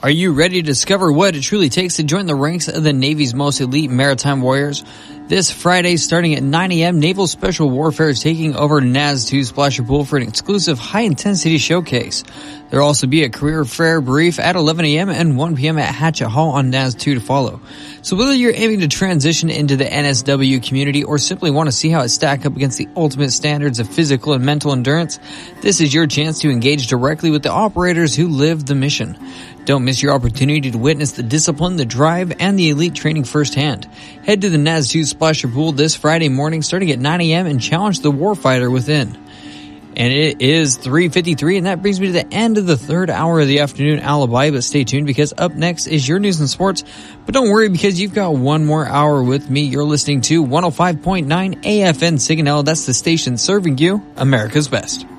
Are you ready to discover what it truly takes to join the ranks of the Navy's most elite maritime warriors? This Friday, starting at 9 a.m., Naval Special Warfare is taking over NAS2 Splasher Pool for an exclusive high-intensity showcase. There will also be a career fair brief at 11 a.m. and 1 p.m. at Hatchet Hall on NAS2 to follow. So whether you're aiming to transition into the NSW community or simply want to see how it stacks up against the ultimate standards of physical and mental endurance, this is your chance to engage directly with the operators who live the mission. Don't miss your opportunity to witness the discipline, the drive, and the elite training firsthand. Head to the NAS2 Splasher Pool this Friday morning starting at 9 a.m. and challenge the warfighter within. And it is 3:53, and that brings me to the end of the third hour of the afternoon alibi, but stay tuned because up next is your news and sports. But don't worry because you've got one more hour with me. You're listening to 105.9 AFN Signal. That's the station serving you America's best.